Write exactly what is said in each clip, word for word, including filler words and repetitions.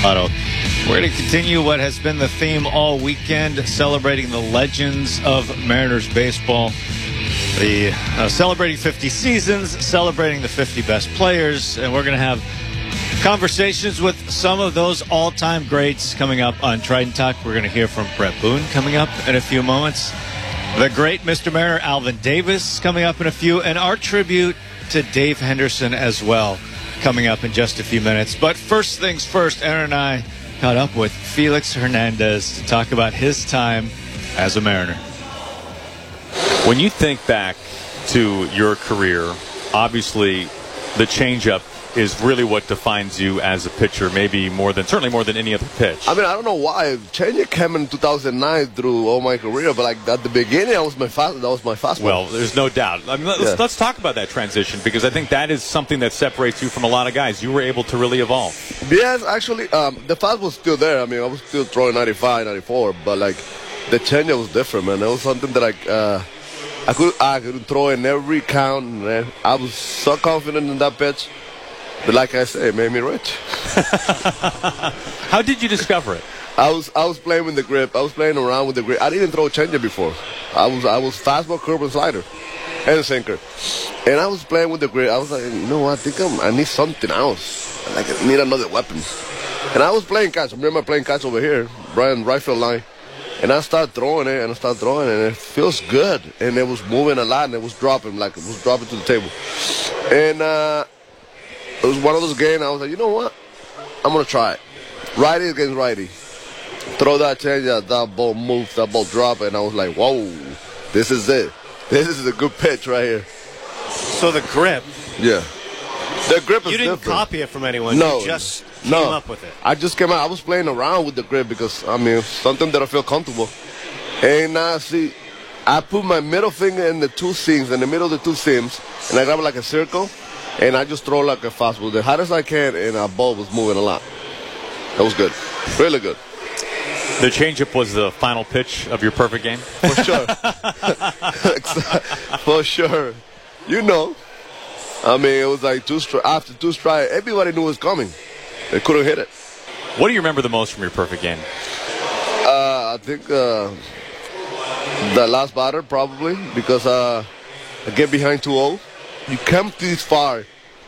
Auto. We're going to continue what has been the theme all weekend, celebrating the legends of Mariners baseball. The uh, celebrating fifty seasons, celebrating the fifty best players, and we're going to have conversations with some of those all-time greats coming up on Trident Talk. We're going to hear from Brett Boone coming up in a few moments. The great Mister Mariner Alvin Davis coming up in a few, and our tribute to Dave Henderson as well coming up in just a few minutes. But first things first, Aaron and I caught up with Felix Hernandez to talk about his time as a Mariner. When you think back to your career, obviously the changeup is really what defines you as a pitcher, maybe more than, certainly more than any other pitch. I mean, I don't know why. Changeup came in two thousand nine through all my career, but like at the beginning, that was my fast. That was my fastball. Well, there's no doubt. I mean, let's, Yeah. let's talk about that transition, because I think that is something that separates you from a lot of guys. You were able to really evolve. Yes, actually, um, the fastball was still there. I mean, I was still throwing ninety-five, ninety-four, but like the changeup was different, man. It was something that like uh, I could I could throw in every count, man. I was so confident in that pitch. But like I said, it made me rich. How did you discover it? I was I was playing with the grip. I was playing around with the grip. I didn't throw a changeup before. I was I was fastball, curve, and slider, and sinker. And I was playing with the grip. I was like, you know what? I think I'm, I need something else. Like I need another weapon. And I was playing catch. I remember playing catch over here, Brian right field line. And I started throwing it, and I started throwing it, and it feels good. And it was moving a lot, and it was dropping, like it was dropping to the table. And uh, it was one of those games. I was like, you know what? I'm gonna try it. Righty against righty. Throw that change, that, that ball moves, that ball drop, and I was like, whoa, this is it. This is a good pitch right here. So the grip, Yeah. The grip is you didn't different. copy it from anyone. No. You just came No. up with it. I just came out. I was playing around with the grip because, I mean, something that I feel comfortable. And I see, I put my middle finger in the two seams, in the middle of the two seams, and I grab it like a circle, and I just throw like a fastball the hardest I can, and our ball was moving a lot. That was good. Really good. The changeup was the final pitch of your perfect game? For sure. For sure. You know. I mean, it was like two stri- after two strikes, everybody knew it was coming. They couldn't hit it. What do you remember the most from your perfect game? Uh, I think uh, the last batter probably because uh, I get behind two oh. You come this far.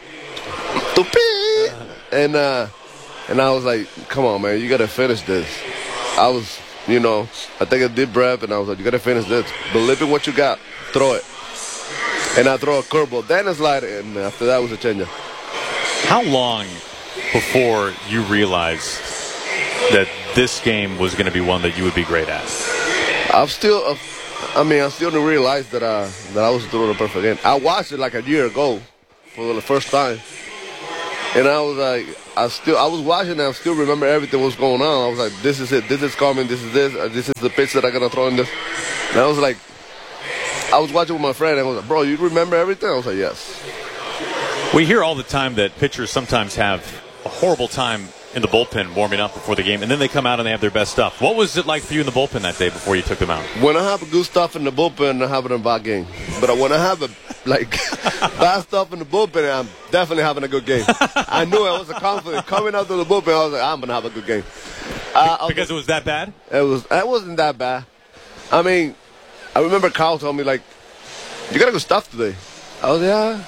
And uh, and I was like, come on, man, you got to finish this. I was, you know, I take a deep breath, and I was like, you got to finish this. Believe in what you got. Throw it. And I throw a curveball, then a slider, and after that was a changeup. How long before you realized that this game was going to be one that you would be great at? I'm still, uh, I mean, I still didn't realize that, uh, that I was throwing a perfect game. I watched it like a year ago for the first time. And I was like, I still, I was watching and I still remember everything was going on. I was like, this is it, this is coming, this is this, uh, this is the pitch that I'm going to throw in this. And I was like, I was watching with my friend and I was like, bro, you remember everything? I was like, yes. We hear all the time that pitchers sometimes have a horrible time in the bullpen warming up before the game, and then they come out and they have their best stuff. What was it like for you in the bullpen that day before you took them out? When I have good stuff in the bullpen, I have it in a bad game. But when I have a, like bad stuff in the bullpen, I'm definitely having a good game. I knew I was a confident coming out to the bullpen. I was like, I'm gonna have a good game. Uh, Because it was that bad? It was. It wasn't that bad. I mean, I remember Kyle told me like, "You got a good stuff today." I was yeah.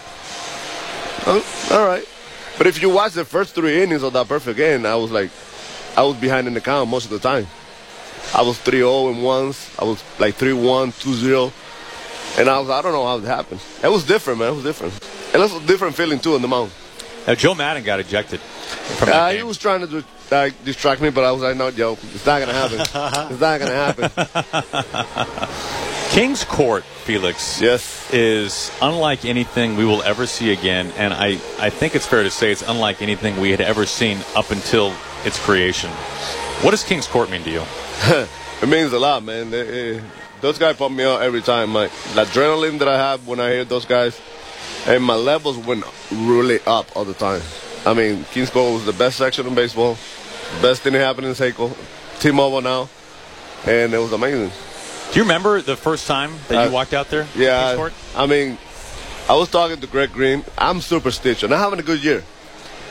Oh, all right. But if you watch the first three innings of that perfect game, I was like, I was behind in the count most of the time. I was three oh in once. I was like three one, two zero. And I was, I don't know how it happened. It was different, man. It was different. It was a different feeling, too, in the mound. Now, Joe Madden got ejected from that Uh, game. he was trying to uh, distract me, but I was like, no, Joe, it's not going to happen. It's not going to happen. Kings Court, Felix, Yes. is unlike anything we will ever see again, and I, I think it's fair to say it's unlike anything we had ever seen up until its creation. What does Kings Court mean to you? It means a lot, man. They, eh, those guys pump me up every time. My, the adrenaline that I have when I hear those guys, and my levels went really up all the time. I mean, Kings Court was the best section in baseball, best thing that happened in Seiko, T-Mobile now, and it was amazing. Do you remember the first time that you Uh, walked out there? Yeah, Kings Court? I mean, I was talking to Greg Green. I'm superstitious. I'm having a good year.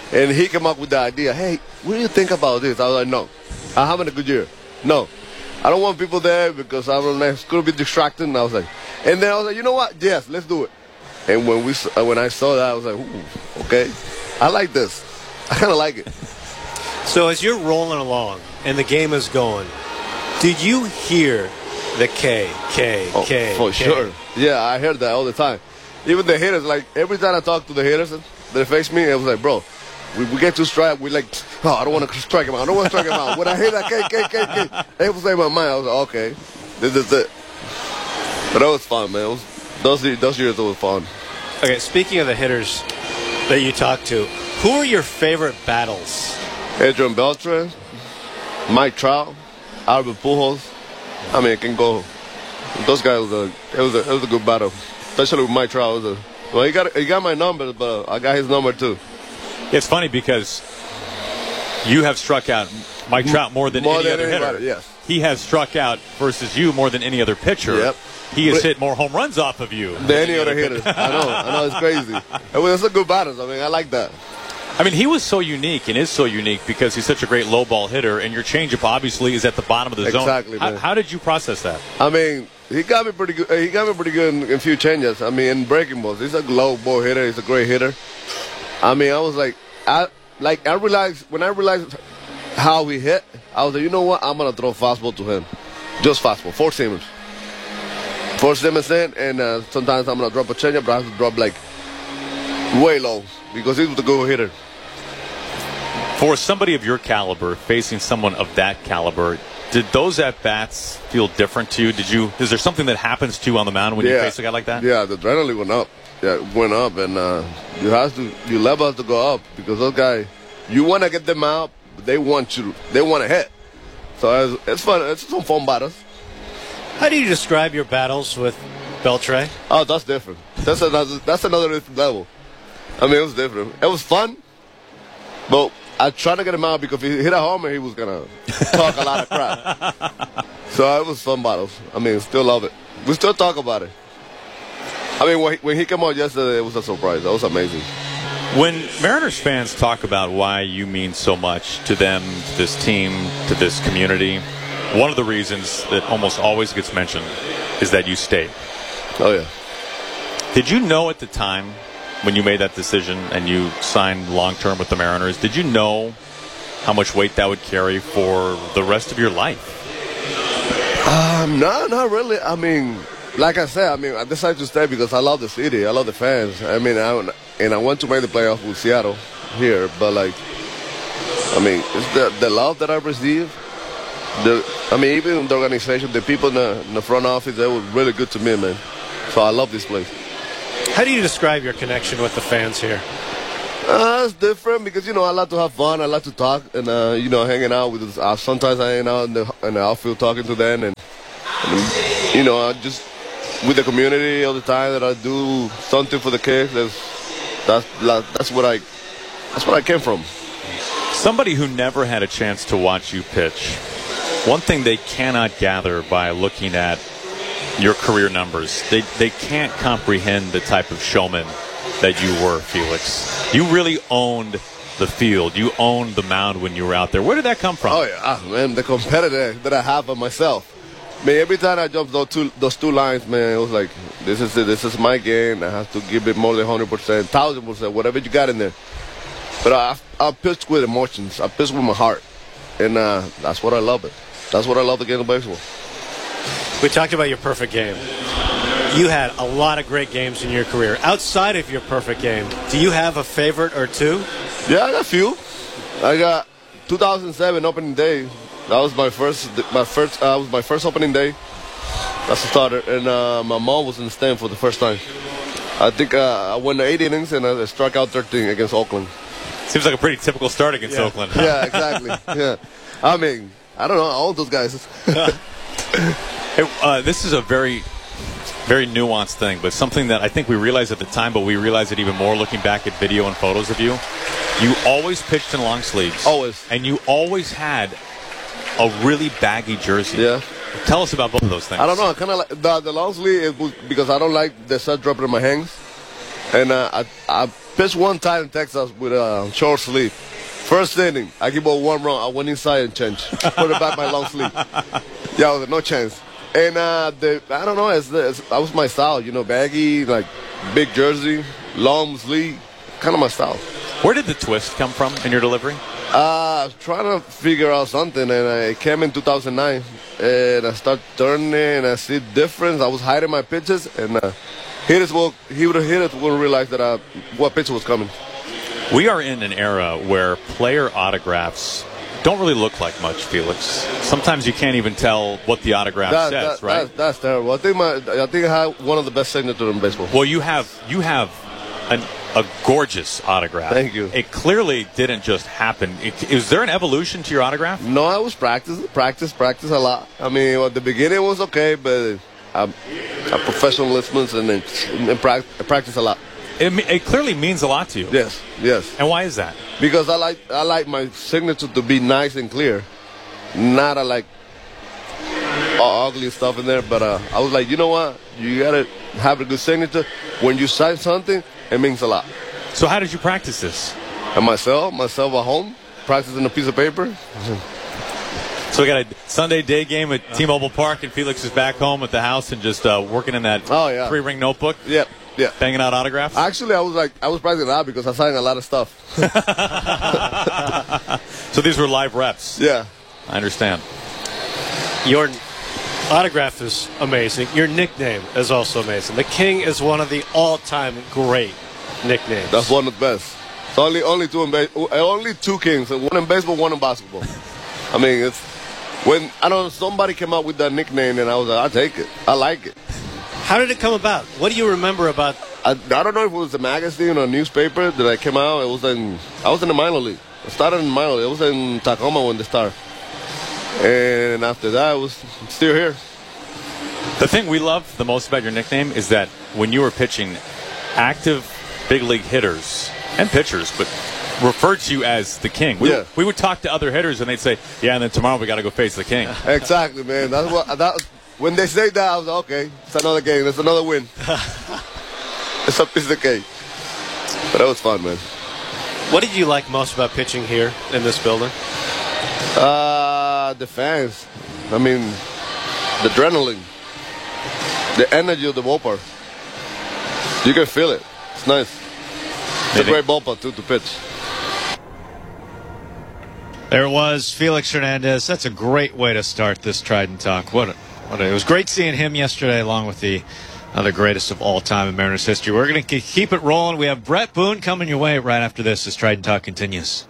And he came up with the idea, hey, what do you think about this? I was like, no, I'm having a good year. No, I don't want people there because I don't know, it's going to be distracting. And I was like, and then I was like, you know what? Yes, let's do it. And when we, when I saw that, I was like, ooh, okay, I like this. I kind of like it. So as you're rolling along and the game is going, did you hear the K, K, oh, K, for K? sure. Yeah, I heard that all the time. Even the hitters, like every time I talk to the hitters, they face me, I was like, bro, we, we get to strike, we like, oh, I don't want to strike him out. I don't want to strike him out. When I hear that K, K, K, K, it was in my mind. I was like, okay, this is it. But that was fun, man. It was, those, those years, it was fun. Okay, speaking of the hitters that you talked to, who are your favorite battles? Adrian Beltre, Mike Trout, Albert Pujols. I mean, it can go. Those guys was a it was a it was a good battle, especially with Mike Trout. It was a, well, he got he got my number, but I got his number too. It's funny because you have struck out Mike Trout more than more any than other anybody, hitter. Yes. He has struck out versus you more than any other pitcher. Yep. He has but, hit more home runs off of you than any other hitter. I know, I know, it's crazy. It was a good battle. I mean, I like that. I mean, he was so unique and is so unique because he's such a great low ball hitter, and your changeup obviously is at the bottom of the zone. Exactly, man. How, how did you process that? I mean, he got me pretty good. He got me pretty good in, in a few changes. I mean, in breaking balls, he's a low ball hitter. He's a great hitter. I mean, I was like, I like I realized when I realized how he hit, I was like, you know what? I'm gonna throw fastball to him, just fastball, four seamers, four seamers in, and uh, sometimes I'm gonna drop a changeup, but I have to drop like way low because he was a good hitter. For somebody of your caliber, facing someone of that caliber, did those at-bats feel different to you? Did you? Is there something that happens to you on the mound when yeah. you face a guy like that? Yeah, the adrenaline went up. Yeah, it went up, and uh, you have to, your level has to go up because those guys, you want to get them out, but they want you, they want to hit. So it's, it's fun. It's some fun battles. How do you describe your battles with Beltre? Oh, that's different. That's another. That's another different level. I mean, it was different. It was fun, but I tried to get him out because if he hit a homer, he was gonna talk a lot of crap. So it was fun battles. I mean, still love it. We still talk about it. I mean, when he, when he came out yesterday, it was a surprise. That was amazing. When Mariners fans talk about why you mean so much to them, to this team, to this community, one of the reasons that almost always gets mentioned is that you stayed. Oh, yeah. Did you know at the time when you made that decision and you signed long-term with the Mariners, did you know how much weight that would carry for the rest of your life? Um, no, not really. I mean, like I said, I mean, I decided to stay because I love the city. I love the fans. I mean, I, and I want to make the playoffs with Seattle here. But, like, I mean, it's the, the love that I received. The, I mean, even the organization, the people in the, in the front office, they were really good to me, man. So I love this place. How do you describe your connection with the fans here? Uh, it's different because, you know, I like to have fun. I like to talk and, uh, you know, hanging out with uh, sometimes I hang out in the, in the outfield talking to them. And, and, you know, I just with the community all the time that I do something for the kids. That's, that's, that's, what, I, that's what I came from. Somebody who never had a chance to watch you pitch, one thing they cannot gather by looking at your career numbers, they they can't comprehend the type of showman that you were, Felix. You really owned the field. You owned the mound when you were out there. Where did that come from? Oh, yeah, ah, man, the competitor that I have of myself. Man, every time I jumped those two, those two lines, man, it was like, this is it. This is my game. I have to give it more than one hundred percent, one thousand percent, whatever you got in there. But I, I pitched with emotions. I pitched with my heart. And uh, that's what I love it. That's what I love the game of baseball. We talked about your perfect game. You had a lot of great games in your career. Outside of your perfect game, do you have a favorite or two? Yeah, I got a few. I got two thousand seven opening day. That was my first. My first. Uh, was my first opening day. That's the starter, and uh, my mom was in the stand for the first time. I think uh, I won eight innings and I struck out thirteen against Oakland. Seems like a pretty typical start against yeah. Oakland. Yeah, exactly. Yeah, I mean, I don't know, all those guys. Hey, uh, this is a very, very nuanced thing, but something that I think we realized at the time, but we realize it even more looking back at video and photos of you. You always pitched in long sleeves. Always. And you always had a really baggy jersey. Yeah. Tell us about both of those things. I don't know. I kind of like the, the long sleeve is because I don't like the set dropping in my hands, and uh, I I pitched one time in Texas with a short sleeve. First inning, I give up one run. I went inside and changed. Put it back my long sleeve. Yeah, I was like, no chance. And uh, the, I don't know, it's, it's, that was my style. You know, baggy, like big jersey, long sleeve, kind of my style. Where did the twist come from in your delivery? Uh, I was trying to figure out something, and I came in two thousand nine, and I started turning, and I see difference. I was hiding my pitches, and uh, hitters will, he would have hit it, wouldn't realize that uh, what pitch was coming. We are in an era where player autographs don't really look like much, Felix. Sometimes you can't even tell what the autograph that, says, that, right? That, that's terrible. I think my, I think I have one of the best signatures in baseball. Well, you have you have an, a gorgeous autograph. Thank you. It clearly didn't just happen. It, is there an evolution to your autograph? No, I was practice, practice, practice a lot. I mean, at the beginning it was okay, but I'm a professionalism and, and practice a lot. It, it clearly means a lot to you. Yes, yes. And why is that? Because I like I like my signature to be nice and clear, not a, like all ugly stuff in there. But uh, I was like, you know what? You gotta have a good signature. When you sign something, it means a lot. So how did you practice this? And myself, myself at home, practicing a piece of paper. So we got a Sunday day game at T-Mobile Park, and Felix is back home at the house and just uh, working in that oh, yeah. three-ring notebook. Yep. Yeah. Banging out autographs? Actually, I was like, I was practicing a lot because I signed a lot of stuff. So these were live reps? Yeah. I understand. Your autograph is amazing. Your nickname is also amazing. The King is one of the all-time great nicknames. That's one of the best. It's only, only two in baseball. Only two Kings. One in baseball, one in basketball. I mean, it's when, I don't know, somebody came up with that nickname and I was like, I'll take it. I like it. How did it come about? What do you remember about? I, I don't know if it was a magazine or a newspaper that I came out. It was in I was in the minor league. I started in the minor league. It was in Tacoma when they started, and after that, I was still here. The thing we love the most about your nickname is that when you were pitching, active big league hitters and pitchers, but referred to you as the King. We, yeah. we would talk to other hitters and they'd say, "Yeah, and then tomorrow we got to go face the King." Exactly, man. That's what that. When they say that, I was like, okay, it's another game. It's another win. It's a piece of cake. But that was fun, man. What did you like most about pitching here in this building? Uh, the fans. I mean, the adrenaline. The energy of the ballpark. You can feel it. It's nice. It's a great ballpark, too, to pitch. There it was, Felix Hernandez. That's a great way to start this Trident Talk. What a What a, it was great seeing him yesterday, along with the other greatest of all time in Mariners history. We're going to keep it rolling. We have Brett Boone coming your way right after this as Trident Talk continues.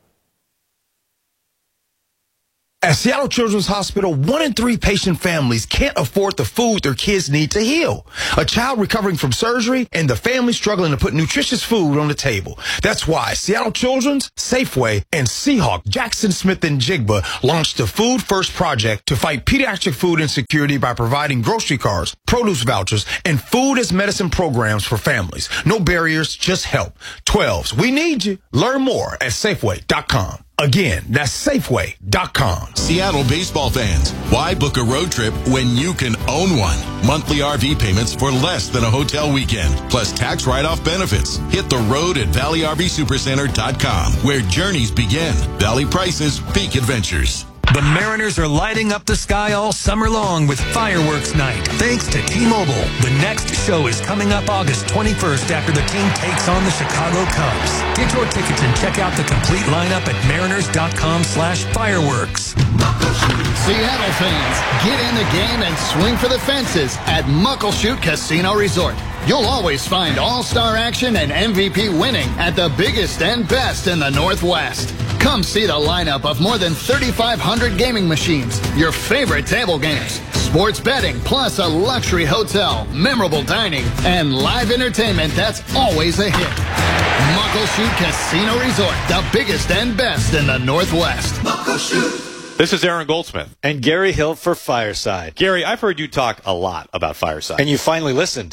At Seattle Children's Hospital, one in three patient families can't afford the food their kids need to heal. A child recovering from surgery and the family struggling to put nutritious food on the table. That's why Seattle Children's, Safeway, and Seahawk, Jackson Smith and Jigba launched the Food First Project to fight pediatric food insecurity by providing grocery cards, produce vouchers, and food as medicine programs for families. No barriers, just help. twelves, we need you. Learn more at Safeway dot com. Again, that's Safeway dot com. Seattle baseball fans, why book a road trip when you can own one? Monthly R V payments for less than a hotel weekend, plus tax write-off benefits. Hit the road at Valley R V Supercenter dot com, where journeys begin. Valley prices, peak adventures. The Mariners are lighting up the sky all summer long with Fireworks Night, thanks to T-Mobile. The next show is coming up August twenty-first after the King takes on the Chicago Cubs. Get your tickets and check out the complete lineup at mariners dot com slash fireworks. Seattle fans, get in the game and swing for the fences at Muckleshoot Casino Resort. You'll always find all-star action and M V P winning at the biggest and best in the Northwest. Come see the lineup of more than thirty-five hundred gaming machines, your favorite table games, sports betting, plus a luxury hotel, memorable dining, and live entertainment that's always a hit. Muckleshoot Casino Resort, the biggest and best in the Northwest. Muckleshoot. This is Aaron Goldsmith. And Gary Hill for Fireside. Gary, I've heard you talk a lot about Fireside. And you finally listened.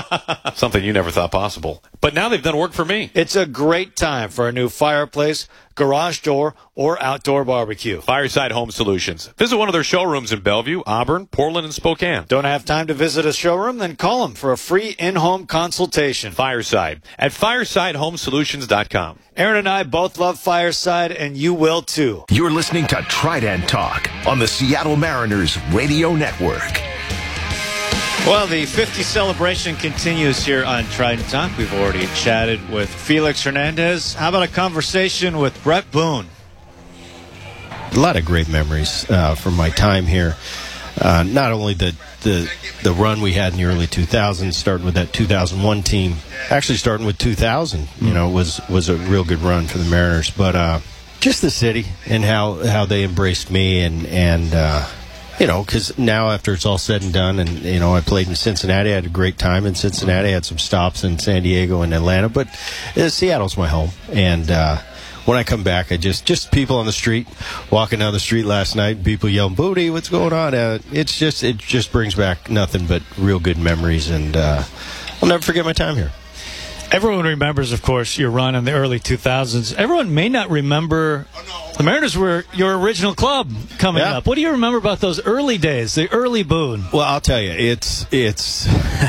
Something you never thought possible. But now they've done work for me. It's a great time for a new fireplace garage door, or outdoor barbecue. Fireside Home Solutions. Visit one of their showrooms in Bellevue, Auburn, Portland, and Spokane. Don't have time to visit a showroom? Then call them for a free in-home consultation. Fireside at fireside home solutions dot com. Aaron and I both love Fireside, and you will too. You're listening to Trident Talk on the Seattle Mariners Radio Network. Well, the fifty celebration continues here on Trident Talk. We've already chatted with Felix Hernandez. How about a conversation with Brett Boone? A lot of great memories uh, from my time here. Uh, not only the, the the run we had in the early two thousands, starting with that two thousand one team, actually starting with two thousand, you know, was was a real good run for the Mariners. But uh, just the city and how, how they embraced me and and. Uh, You know, because now after it's all said and done, and, you know, I played in Cincinnati. I had a great time in Cincinnati. I had some stops in San Diego and Atlanta, but uh, Seattle's my home. And uh, when I come back, I just, just people on the street, walking down the street last night, people yelling, "Booty, what's going on?" Uh, it's just, it just brings back nothing but real good memories, and uh, I'll never forget my time here. Everyone remembers, of course, your run in the early two thousands. Everyone may not remember the Mariners were your original club coming Yeah. up. What do you remember about those early days, the early Boone? Well, I'll tell you, it's it's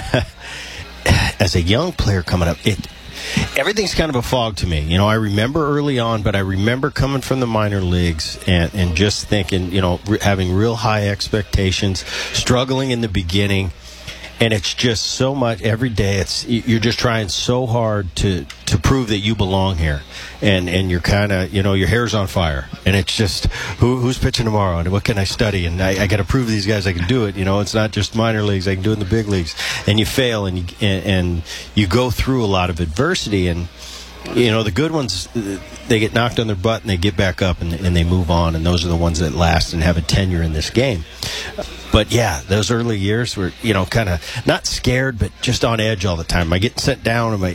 as a young player coming up, it everything's kind of a fog to me. You know, I remember early on, but I remember coming from the minor leagues and, and just thinking, you know, re- having real high expectations, struggling in the beginning. And it's just so much every day. It's you're just trying so hard to, to prove that you belong here, and and you're kind of, you know, your hair's on fire, and it's just who who's pitching tomorrow, and what can I study, and I, I got to prove to these guys I can do it. You know, it's not just minor leagues; I can do it in the big leagues. And you fail, and you and, and you go through a lot of adversity, and you know the good ones, they get knocked on their butt and they get back up and and they move on, and those are the ones that last and have a tenure in this game. But, yeah, those early years were, you know, kind of not scared, but just on edge all the time. Am I getting sent down? Am I,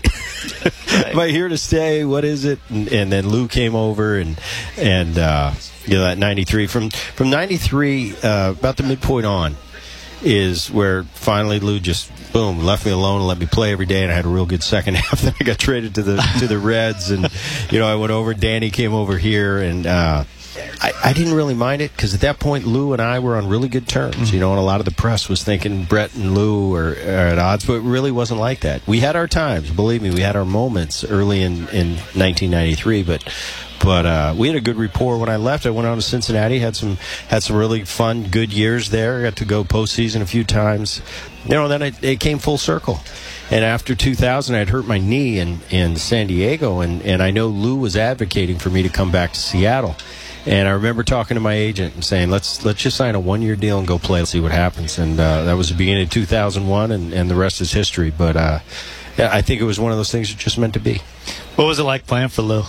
am I here to stay? What is it? And, and then Lou came over, and, and uh, you know, that ninety-three. From from ninety-three, uh, about the midpoint on, is where finally Lou just, boom, left me alone and let me play every day, and I had a real good second half. Then I got traded to the to the Reds, and, you know, I went over. Danny came over here, and uh, I, I didn't really mind it because at that point Lou and I were on really good terms, you know, and a lot of the press was thinking Brett and Lou are, are at odds, but it really wasn't like that. We had our times, believe me, we had our moments early in, in nineteen ninety-three, but but uh, we had a good rapport when I left. I went on to Cincinnati, had some had some really fun, good years there. I got to go postseason a few times. You know, then it, it came full circle. And after two thousand, I'd hurt my knee in, in San Diego, and, and I know Lou was advocating for me to come back to Seattle. And I remember talking to my agent and saying, let's let's just sign a one-year deal and go play and see what happens. And uh, that was the beginning of two thousand one, and, and the rest is history. But uh, yeah, I think it was one of those things that just meant to be. What was it like playing for Lou?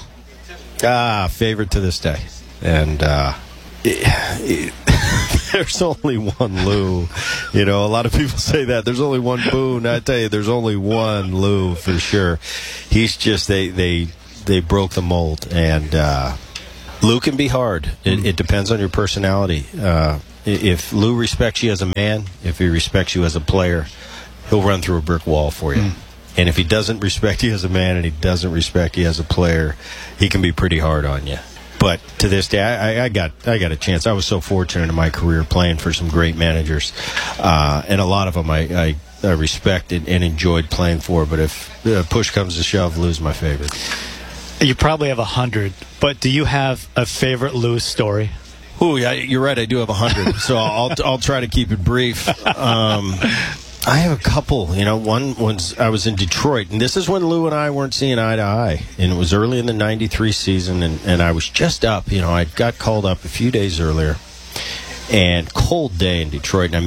Ah, favorite to this day. And uh, it, it, there's only one Lou. You know, a lot of people say that. There's only one Boone. I tell you, there's only one Lou for sure. He's just, they, they, they broke the mold. And uh, Lou can be hard. It, it depends on your personality. Uh, if Lou respects you as a man, if he respects you as a player, he'll run through a brick wall for you. Mm. And if he doesn't respect you as a man and he doesn't respect you as a player, he can be pretty hard on you. But to this day, I, I got I got a chance. I was so fortunate in my career playing for some great managers, uh, and a lot of them I, I, I respected and enjoyed playing for. But if uh, push comes to shove, Lou's my favorite. You probably have a hundred, but do you have a favorite Lou story? Ooh, yeah, you're right. I do have a hundred, so I'll I'll try to keep it brief. Um, I have a couple. You know, one was I was in Detroit, and this is when Lou and I weren't seeing eye to eye, and it was early in the ninety-three season, and, and I was just up. You know, I got called up a few days earlier, and cold day in Detroit, and I